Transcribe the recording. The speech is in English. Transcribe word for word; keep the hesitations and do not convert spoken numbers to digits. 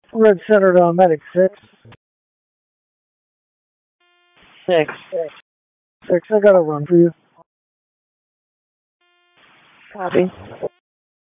Red Center to medic six. Six. Six, I got a run for you. Copy.